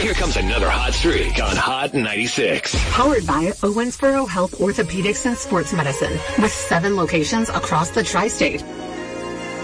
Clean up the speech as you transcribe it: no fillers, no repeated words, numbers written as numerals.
Here comes another hot streak on Hot 96. Powered by Owensboro Health Orthopedics and Sports Medicine with 7 locations across the tri-state.